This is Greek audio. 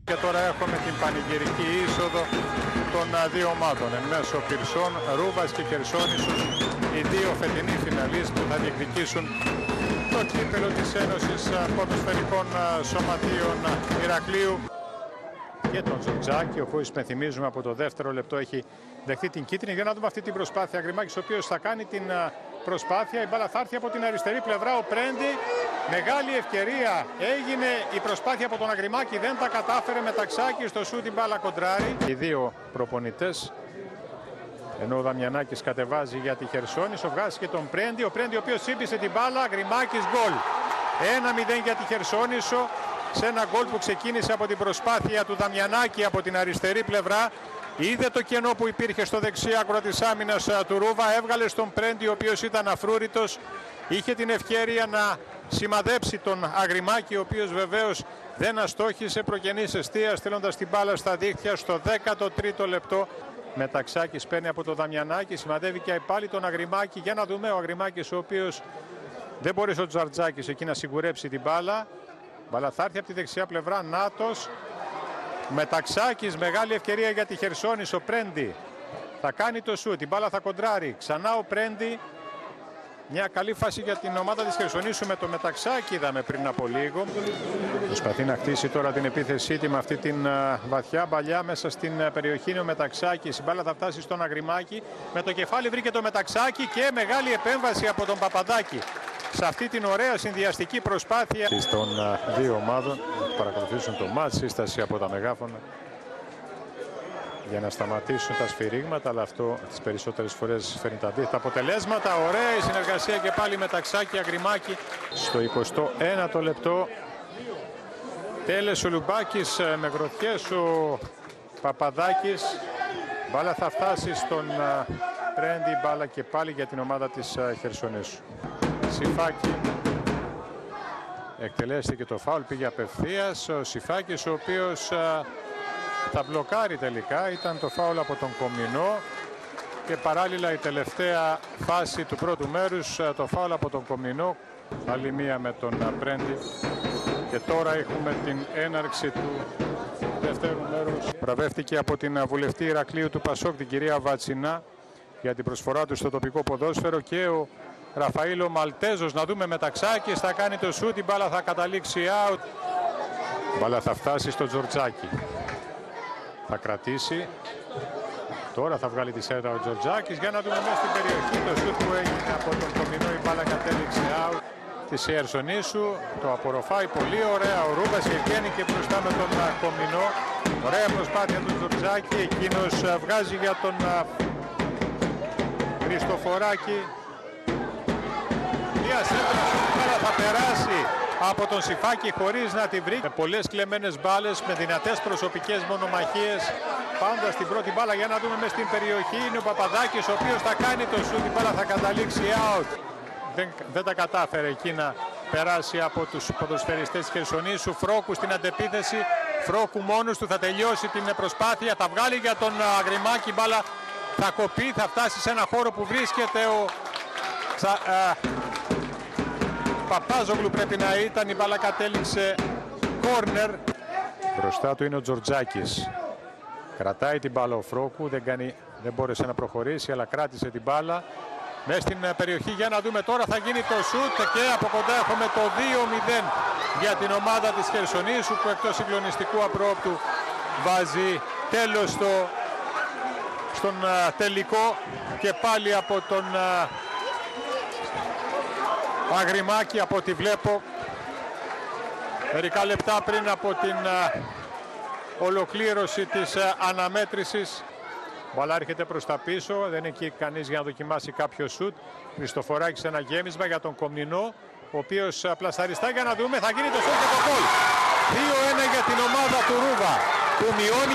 Και τώρα έχουμε την πανηγυρική είσοδο των δύο ομάδων εν μέσω Πυρσών, Ρούβας και Χερσόνησος, οι δύο φετινοί φιναλίστ που θα διεκδικήσουν το κύπελο της Ένωσης Ποδοσφαιρικών Σωματείων Ηρακλείου. Και τον Τζορτζάκη, ο οποίος υπενθυμίζουμε από το δεύτερο λεπτό έχει δεχτεί την κίτρινη. Για να δούμε αυτή την προσπάθεια. Αγριμάκης, ο οποίος θα κάνει την προσπάθεια. Η μπάλα θα έρθει από την αριστερή πλευρά. Ο Πρέντι, μεγάλη ευκαιρία. Έγινε η προσπάθεια από τον Αγριμάκη, δεν τα κατάφερε. Μεταξάκη στο σούτ, την μπάλα κοντράρει. Οι δύο προπονητές. Ενώ ο Δαμιανάκης κατεβάζει για τη Χερσόνησο, βγάζει και τον Πρέντι. Ο Πρέντι, ο οποίος σύμπησε την μπάλα. Αγριμάκης, γκολ. 1-0 για τη Χερσόνησο. Σε ένα γκολ που ξεκίνησε από την προσπάθεια του Δαμιανάκη από την αριστερή πλευρά. Είδε το κενό που υπήρχε στο δεξί άκρο της άμυνας του Ρούβα. Έβγαλε στον Πρέντι, ο οποίος ήταν αφρούρητος. Είχε την ευκαιρία να σημαδέψει τον Αγριμάκη, ο οποίος βεβαίως δεν αστόχησε. Προγενής εστίας, στέλνοντας την μπάλα στα δίχτυα στο 13ο λεπτό. Μεταξάκης παίρνει από τον Δαμιανάκη, σημαδεύει και πάλι τον Αγριμάκη. Για να δούμε, ο Αγριμάκης, ο οποίος δεν μπορείς ο Τζαρτζάκης εκεί να σιγουρέψει την μπάλα. Μπάλα θα έρθει από τη δεξιά πλευρά, Νάτος. Μεταξάκης, μεγάλη ευκαιρία για τη Χερσόνησο. Πρέντι θα κάνει το σούτ, η μπάλα θα κοντράρει. Ξανά ο Πρέντι. Μια καλή φάση για την ομάδα της Χερσονήσου με το Μεταξάκη, είδαμε πριν από λίγο. Προσπαθεί να χτίσει τώρα την επίθεσή του με αυτή την βαθιά παλιά μέσα στην περιοχή. Είναι ο Μεταξάκης, η μπάλα θα φτάσει στον Αγριμάκη. Με το κεφάλι βρήκε το Μεταξάκη και μεγάλη επέμβαση από τον Παπαδάκη. Σε αυτή την ωραία συνδυαστική προσπάθεια των δύο ομάδων παρακολουθήσουν το μάτς, σύσταση από τα μεγάφωνα για να σταματήσουν τα σφυρίγματα, αλλά αυτό τις περισσότερες φορές φέρνει τα αντίθετα αποτελέσματα. Ωραία η συνεργασία και πάλι Μεταξάκη Αγριμάκη στο 21ο λεπτό. Τέλεσε ο Λουμπάκης με γροθιές, ο Παπαδάκης. Μπάλα θα φτάσει στον Πρέντι, μπάλα και πάλι για την ομάδα της Χερσονήσου. Σιφάκη, εκτελέστηκε το φάουλ, πήγε απευθείας. Ο Σιφάκης, ο οποίος θα μπλοκάρει τελικά, ήταν το φάουλ από τον Κομινό. Και παράλληλα η τελευταία φάση του πρώτου μέρους, το φάουλ από τον Κομινό. Άλλη μία με τον Πρέντι. Και τώρα έχουμε την έναρξη του δεύτερου μέρους. Βραβεύτηκε από την βουλευτή Ηρακλείου του Πασόκ, την κυρία Βατσινά, για την προσφορά του στο τοπικό ποδόσφαιρο, και ο Ραφαήλο Μαλτέζος. Να δούμε, Μεταξάκης θα κάνει το σούτ, η μπάλα θα καταλήξει out. Η μπάλα θα φτάσει στο Τζορτζάκη. Θα κρατήσει. Τώρα θα βγάλει τη σέντρα ο Τζορτζάκης. Για να δούμε μέσα στην περιοχή το σούτ που έγινε από τον Κομινό. Η μπάλα κατέληξε out της Χερσονήσου. Το απορροφάει πολύ ωραία ο Ρούβας και βγαίνει και μπροστά με τον Κομινό. Ωραία προσπάθεια του Τζορτζάκη. Εκείνος βγάζει για τον Χριστοφοράκη. Μια σέντρα θα περάσει από τον Σιφάκη χωρίς να τη βρει. Με πολλές κλεμμένες μπάλες, με δυνατές προσωπικές μονομαχίες. Πάντα στην πρώτη μπάλα, για να δούμε μέσα στην περιοχή, είναι ο Παπαδάκης, ο οποίος θα κάνει το σούτ. Η μπάλα θα καταλήξει out. Δεν τα κατάφερε εκεί να περάσει από τους ποδοσφαιριστές της Χερσονήσου. Φρόκου στην αντεπίθεση. Φρόκου μόνος του θα τελειώσει την προσπάθεια. Θα βγάλει για τον Αγριμάκη, μπάλα θα κοπεί, θα φτάσει σε ένα χώρο που βρίσκεται ο Παπάζογλου, πρέπει να ήταν. Η μπάλα κατέληξε κόρνερ. Μπροστά του είναι ο Τζορτζάκης. Κρατάει την μπάλα ο Φρόκου, δεν μπόρεσε να προχωρήσει, αλλά κράτησε την μπάλα μέσα στην περιοχή. Για να δούμε, τώρα θα γίνει το σούτ και από κοντά έχουμε το 2-0 για την ομάδα της Χερσονήσου, που εκτός συγκλονιστικού απρόπτου βάζει τέλος στον τελικό, και πάλι από τον Αγριμάκη, από ό,τι βλέπω μερικά λεπτά πριν από την ολοκλήρωση της αναμέτρησης. Μπαλά έρχεται προς τα πίσω, δεν είναι εκεί κανείς για να δοκιμάσει κάποιο σούτ. Χριστοφοράκης σε ένα γέμισμα για τον Κομνηνό, ο οποίος πλασταριστά, για να δούμε, θα γίνει το σούτ και το γκολ. 2-1 για την ομάδα του Ρούβα, που μειώνει